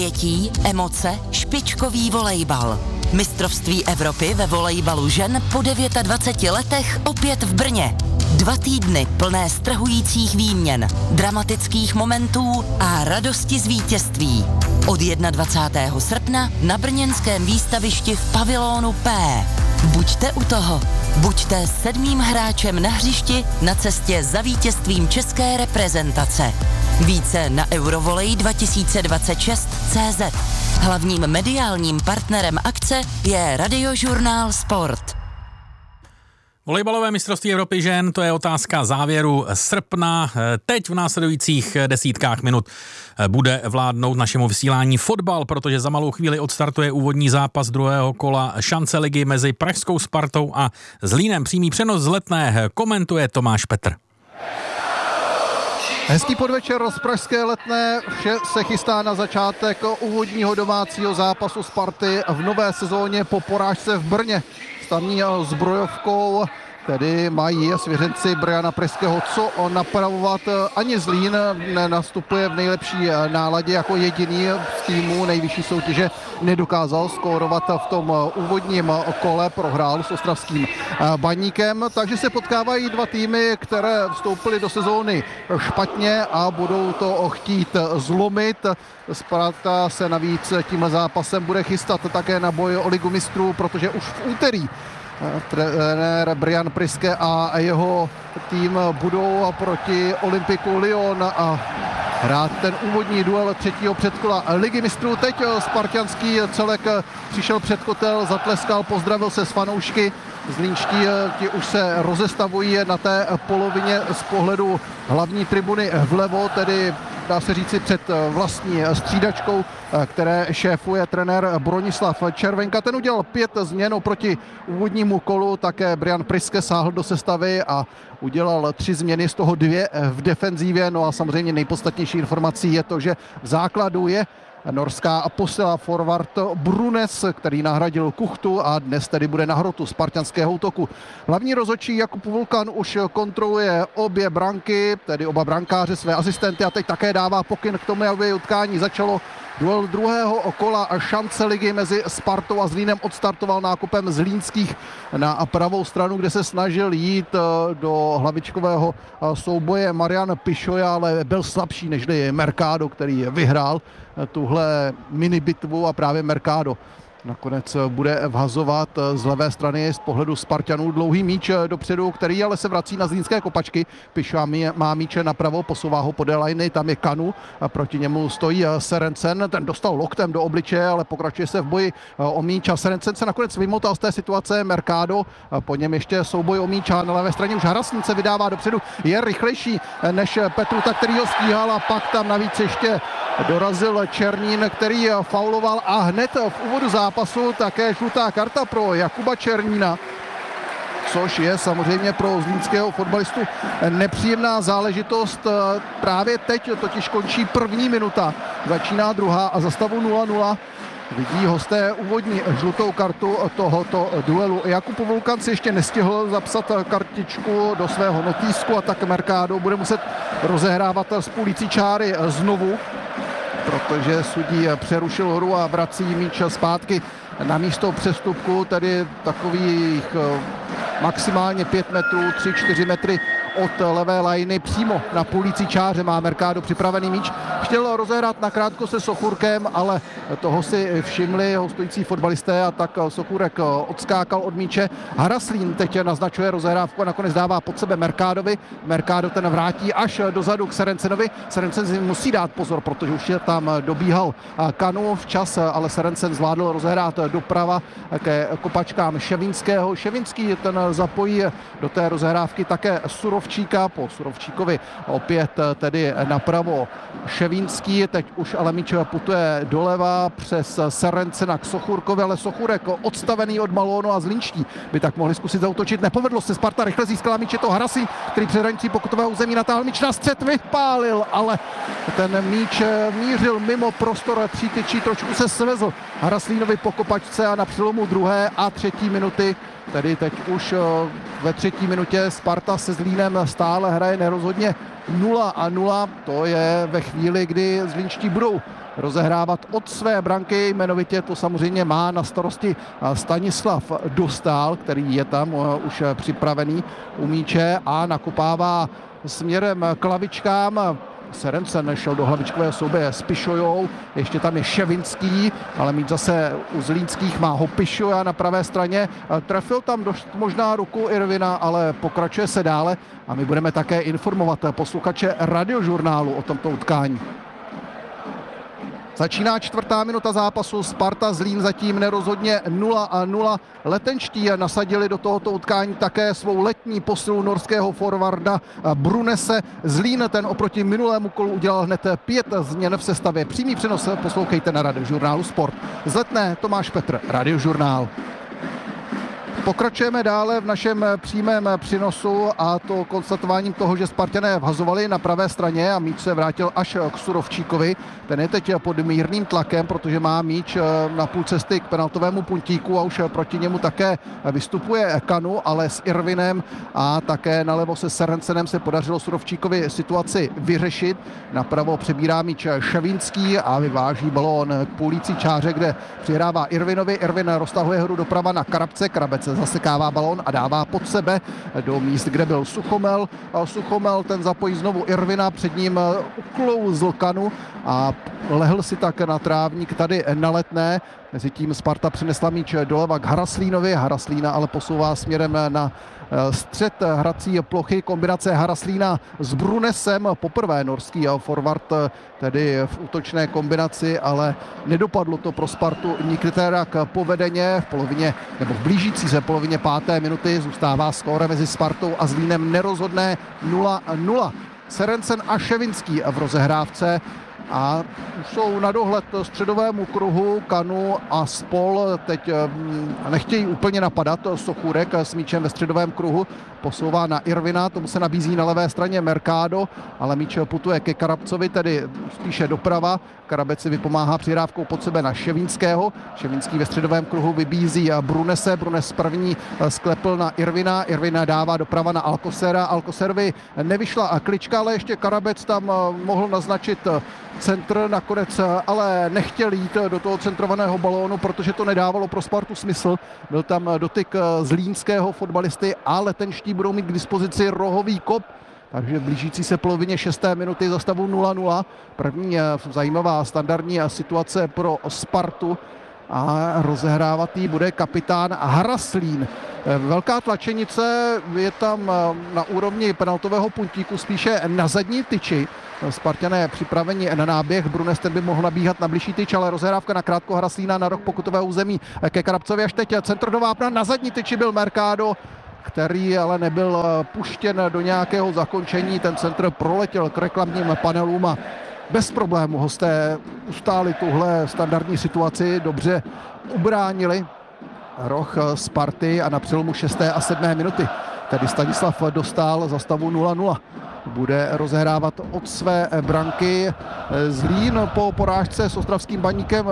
Pětí, emoce, špičkový volejbal. Mistrovství Evropy ve volejbalu žen po 29 letech opět v Brně. 2 týdny plné strhujících výměn, dramatických momentů a radosti z vítězství. Od 21. srpna na brněnském výstavišti v pavilonu P. Buďte u toho. Buďte 7. hráčem na hřišti na cestě za vítězstvím české reprezentace. Více na Eurovolej2026.cz. Hlavním mediálním partnerem akce je Radiožurnál Sport. Volejbalové mistrovství Evropy žen, to je otázka závěru srpna. Teď v následujících desítkách minut bude vládnout našemu vysílání fotbal, protože za malou chvíli odstartuje úvodní zápas druhého kola šance ligy mezi pražskou Spartou a Zlínem. Přímý přenos z Letné komentuje Tomáš Petr. Hezký podvečer z pražské Letné, vše se chystá na začátek úvodního domácího zápasu Sparty v nové sezóně po porážce v Brně. Staní zbrojovkou, tedy mají svěřenci Briana Pryského co napravovat. Ani Zlín nenastupuje v nejlepší náladě, jako jediný z týmu nejvyšší soutěže nedokázal skórovat v tom úvodním kole, prohrál s ostravským Baníkem, takže se potkávají 2 týmy, které vstoupily do sezóny špatně a budou to chtít zlomit. Sparta se navíc tímhle zápasem bude chystat také na boj o ligu mistrů, protože už v úterý trenér Brian Pryske a jeho tým budou proti Olympiku Lyon a hrát ten úvodní duel 3. předkola ligy mistrů. Teď spartanský celek přišel před kotel, zatleskal, pozdravil se s fanoušky. Zlínští ti už se rozestavují na té polovině z pohledu hlavní tribuny vlevo, tedy dá se říci před vlastní střídačkou, které šéfuje trenér Bronislav Červenka. Ten udělal 5 změn oproti úvodnímu kolu, také Brian Pryske sáhl do sestavy a udělal 3 změny, z toho 2 v defenzívě. No a samozřejmě nejpodstatnější informací je to, že v základu je norská posila forward Brunes, který nahradil Kuchtu a dnes tedy bude na hrotu spartanského útoku. Hlavní rozhodčí Jakub Vulkan už kontroluje obě branky, tedy oba brankáře, své asistenty, a teď také dává pokyn k tomu, aby utkání začalo. Duel druhého kola a šance ligy mezi Spartou a Zlínem odstartoval nákupem Zlínských na pravou stranu, kde se snažil jít do hlavičkového souboje Marian Pišoja, ale byl slabší nežli Mercado, který vyhrál tuhle minibitvu, a právě Mercado nakonec bude vhazovat z levé strany z pohledu Spartanů dlouhý míč dopředu, který ale se vrací na zlínské kopačky. Pišo má míče napravo, posouvá ho podél lajny, tam je Kanu, a proti němu stojí Serencen, ten dostal loktem do obličeje, ale pokračuje se v boji o míč a Serencen se nakonec vymotal z té situace. Mercado, po něm ještě souboj o míč a na levé straně už Haraslín se vydává dopředu, je rychlejší než Petruta, který ho stíhal, a pak tam navíc ještě dorazil Černín, který fauloval, a hned v úvodu zápasu také žlutá karta pro Jakuba Černína, což je samozřejmě pro zlínského fotbalistu nepříjemná záležitost. Právě teď totiž končí 1. minuta, začíná druhá a za stavu 0-0 vidí hosté úvodní žlutou kartu tohoto duelu. Jakub Vulkan si ještě nestihl zapsat kartičku do svého notýsku, a tak Mercado bude muset rozehrávat z půlící čáry znovu, protože sudí přerušil hru a vrací míč zpátky na místo přestupku, tedy takových maximálně 5 metrů, 3-4 metry od levé lajny přímo na půlící čáře má Mercado připravený míč. Chtěl rozehrát nakrátko se Sochůrkem, ale toho si všimli hostující fotbalisté, a tak Sochůrek odskákal od míče. Haraslín teď naznačuje rozehrávku a nakonec dává pod sebe Mercadovi. Mercado ten vrátí až dozadu k Serencenovi. Serencen si musí dát pozor, protože už je tam dobíhal Kanu včas, ale Serencen zvládl rozehrát doprava ke kopačkám Ševinského. Ševinský ten zapojí do té rozehrávky také Surovčíka, po Surovčíkovi opět tedy napravo Ševínský, teď už ale míč putuje doleva přes Serencena k Sochůrkovi, ale Sochůrek odstavený od balónu a zlínští by tak mohli zkusit zaútočit. Nepovedlo se, Sparta rychle získala míč, je to Haraslín, který před hranicí pokutového území natáhl míč na střed, vypálil, ale ten míč mířil mimo prostor přítyčí, trošku se svezl Haraslínovi po kopačce a na přelomu 2. a 3. minuty, tedy teď už ve 3. minutě Sparta se Zlínem stále hraje nerozhodně 0-0. To je ve chvíli, kdy zlínští budou rozehrávat od své branky, jmenovitě to samozřejmě má na starosti Stanislav Dostál, který je tam už připravený u míče a nakopává směrem k lavičkám. Serencen šel do hlavičkové souboje s Pišojou, ještě tam je Ševinský, ale míč zase u Zlínských má ho Pišoja na pravé straně. Trefil tam dost možná ruku Irvina, ale pokračuje se dále a my budeme také informovat posluchače Radiožurnálu o tomto utkání. Začíná 4. minuta zápasu, Sparta Zlín zatím nerozhodně 0-0. Letenští nasadili do tohoto utkání také svou letní posilu norského forwarda Brunese. Zlín ten oproti minulému kolu udělal hned 5 změn v sestavě. Přímý přenos poslouchejte na Radiožurnálu Sport. Z Letné Tomáš Petr, Radiožurnál. Pokračujeme dále v našem přímém přenosu a to konstatováním toho, že Spartané vhazovali na pravé straně a míč se vrátil až k Surovčíkovi. Ten je teď pod mírným tlakem, protože má míč na půl cesty k penaltovému puntíku a už proti němu také vystupuje Kanu, ale s Irvinem a také nalevo se Serencenem se podařilo Surovčíkovi situaci vyřešit. Napravo přebírá míč Ševinský a vyváží balón k půlící čáře, kde přihrává Irvinovi. Irvin roztahuje hru doprava na Karabce. Karabec zasekává balón a dává pod sebe do míst, kde byl Suchomel. Suchomel ten zapojí znovu Irvina, před ním uklouzl Kanu a lehl si tak na trávník tady na Letné. Mezitím Sparta přinesla míč doleva k Haraslínovi. Haraslína ale posouvá směrem na střed hrací plochy. Kombinace Haraslína s Brunesem. Poprvé norský forward tedy v útočné kombinaci, ale nedopadlo to pro Spartu nikterak povedeně. V polovině, nebo v blížící se polovině 5. minuty zůstává skóre mezi Spartou a Zlínem nerozhodné 0-0. Serencen a Ševinský v rozehrávce a jsou na dohled středovému kruhu. Kanu a Spol teď nechtějí úplně napadat. Sochůrek s míčem ve středovém kruhu posouvá na Irvina, tomu se nabízí na levé straně Mercado, ale míč putuje ke Karabcovi, tedy spíše doprava. Karabec si vypomáhá přihrávkou pod sebe na Ševínského. Ševínský ve středovém kruhu vybízí Brunese. Brunes první sklepl na Irvina. Irvina dává doprava na Alcosera. Alcoserovi nevyšla klička, ale ještě Karabec tam mohl naznačit centr, nakonec ale nechtěl jít do toho centrovaného balónu, protože to nedávalo pro Spartu smysl. Byl tam dotyk zlínského fotbalisty a letenští budou mít k dispozici rohový kop. Takže v blížící se polovině 6. minuty za stavu 0-0. První zajímavá standardní situace pro Spartu a rozehrávat jí bude kapitán Haraslín. Velká tlačenice je tam na úrovni penaltového puntíku, spíše na zadní tyči. Spartané připraveni na náběh, Brunes ten by mohl nabíhat na bližší tyč, ale rozehrávka na krátko Haraslína na roh pokutového území ke Karabcovi, až teď centr do vápna, na zadní tyči byl Mercado, který ale nebyl puštěn do nějakého zakončení, ten centr proletěl k reklamním panelům a bez problému hosté ustáli tuhle standardní situaci, dobře ubránili roh Sparty a na přelomu 6. a 7. minuty tedy Stanislav Dostál za stavu 0-0 bude rozehrávat od své branky. Zlín po porážce s ostravským Baníkem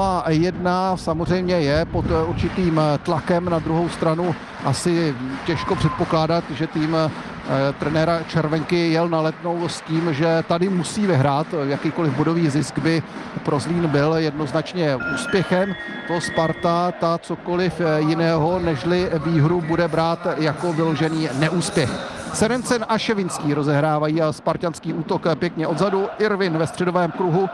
0-1 samozřejmě je pod určitým tlakem. Na druhou stranu asi těžko předpokládat, že tým trenéra Červenky jel na Letnou s tím, že tady musí vyhrát. Jakýkoliv bodový zisk by pro Zlín byl jednoznačně úspěchem. To Sparta, ta cokoliv jiného nežli výhru bude brát jako vyložený neúspěch. Serencen a Ševinský rozehrávají a spartanský útok pěkně odzadu. Irvin ve středovém kruhu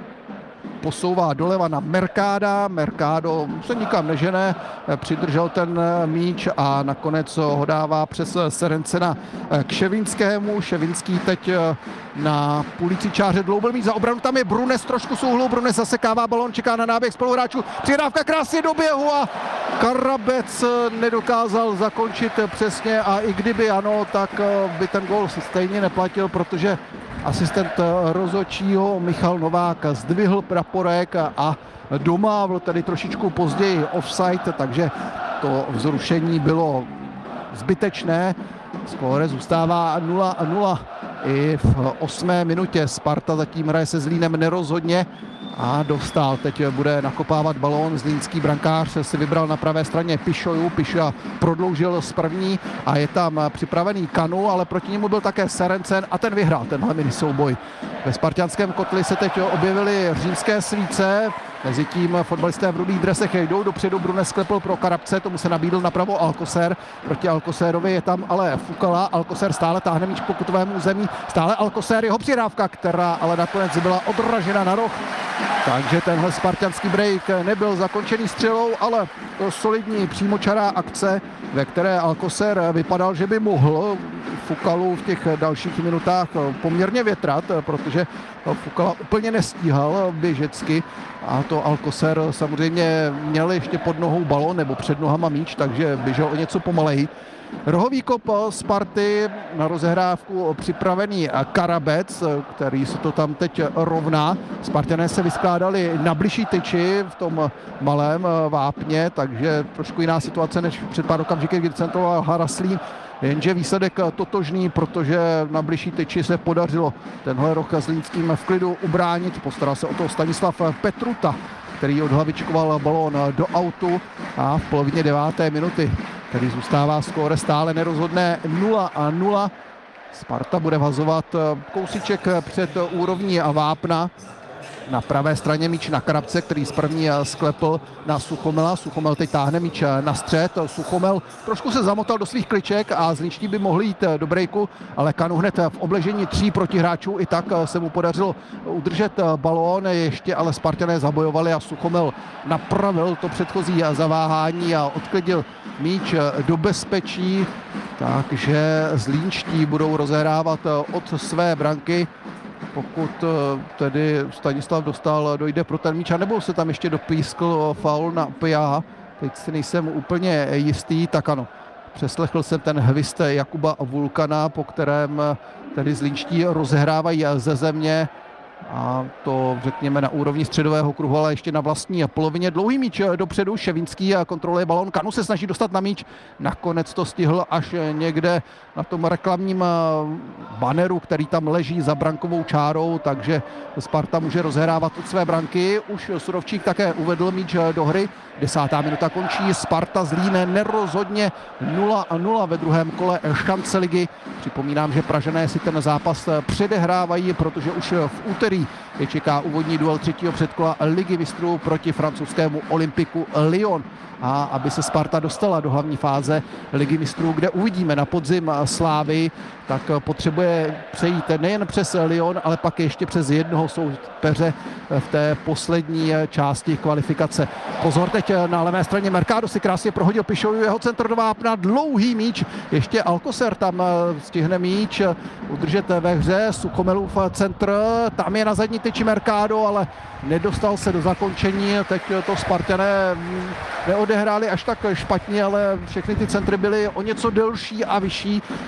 posouvá doleva na Mercada. Mercado se nikam nežene, přidržel ten míč a nakonec ho dává přes Serencena k Ševinskému. Ševinský teď na půlící čáře dloubil míč za obranu. Tam je Brunes trošku z úhlu. Brunes zasekává balón, čeká na náběh spoluhráčů. Přihrávka krásně do běhu a Karabec nedokázal zakončit přesně a i kdyby ano, tak by ten gól stejně neplatil, protože asistent rozhodčího Michal Novák zdvihl praporek a domávl tady trošičku později offside, takže to vzrušení bylo zbytečné. Skóre zůstává 0-0 i v 8. minutě. Sparta zatím hraje se Zlínem nerozhodně a dostal. Teď bude nakopávat balón. Zlínský brankář si vybral na pravé straně Pišoju. Pišoja prodloužil z první a je tam připravený Kanu, ale proti němu byl také Serencen a ten vyhrál tenhle mini souboj. Ve spartianském kotli se teď objevily římské svíce. Mezitím fotbalisté v rudých dresech jdou dopředu. Brunes klepl pro Karabce, tomu se nabídl napravo Alcocer. Proti Alcocerovi je tam ale Fukala. Alcocer stále táhne míč k pokutovému území. Stále Alcocer, jeho přihrávka, která ale nakonec byla odražena na roh. Takže tenhle spartianský break nebyl zakončený střelou, ale solidní přímočará akce, ve které Alcocer vypadal, že by mohl Fukalu v těch dalších minutách poměrně větrat, protože Fukala úplně nestíhal běžecky a to Alcocer samozřejmě měl ještě pod nohou balón nebo před nohama míč, takže běžel o něco pomaleji. Rohový kop Sparty, na rozehrávku připravený Karabec, který se to tam teď rovná. Spartané se vyskládali na bližší tyči v tom malém vápně, takže trošku jiná situace než před pár okamžiky, kdy centroval Haraslín. Jenže výsledek totožný, protože na bližší tyči se podařilo tenhle roh Zlínským v klidu ubránit. Postaral se o to Stanislav Petruta, který odhlavičkoval balón do autu a v polovině 9. minuty který zůstává skóre stále nerozhodné 0-0. Sparta bude vhazovat kousíček před úrovní vápna. Na pravé straně míč na Karabce, který z první sklepl na Suchomela. Suchomel teď táhne míč na střed. Suchomel trošku se zamotal do svých kliček a zlínští by mohli jít do breaku, ale Kanu hned v obležení 3 protihráčů i tak se mu podařilo udržet balón. Ještě ale Spartané zabojovali a Suchomel napravil to předchozí zaváhání a odklidil míč do bezpečí. Takže zlínští budou rozehrávat od své branky. Pokud tedy Stanislav Dostál dojde pro ten míč, anebo se tam ještě dopískl faul na Piaha, teď si nejsem úplně jistý, tak ano. Přeslechl jsem ten hvist Jakuba Vulkana, po kterém tedy zlínští rozehrávají ze země a to řekněme na úrovni středového kruhu, ale ještě na vlastní polovině. Dlouhý míč dopředu, Ševinský kontroluje balón, Kanu se snaží dostat na míč, nakonec to stihl až někde na tom reklamním baneru, který tam leží za brankovou čárou, takže Sparta může rozehrávat od své branky. Už Surovčík také uvedl míč do hry. 10. minuta končí, Sparta Zlín nerozhodně 0-0 ve druhém kole šance ligy. Připomínám, že Pražané si ten zápas předehrávají, protože už v úterý je čeká úvodní duel třetího předkola Ligy mistrů proti francouzskému Olympiku Lyon. A aby se Sparta dostala do hlavní fáze Ligy mistrů, kde uvidíme na podzim Slávy, tak potřebuje přejít nejen přes Lyon, ale pak ještě přes jednoho soupeře v té poslední části kvalifikace. Pozor teď na levé straně, Mercado si krásně prohodil Pišoju, jeho centr do vápna, dlouhý míč, ještě Alcocer tam stihne míč udržet ve hře, Suchomelův centr, tam je na zadní tyči Mercado, ale nedostal se do zakončení, teď to Spartané neodehráli až tak špatně, ale všechny ty centry byly o něco delší a vyšší.